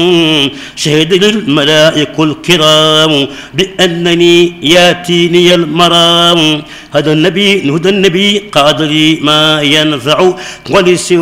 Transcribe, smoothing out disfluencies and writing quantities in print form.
شهد الملائكة الكرام بأنني ياتيني المرام. هدى النبي قادري ما ينفع ولسوى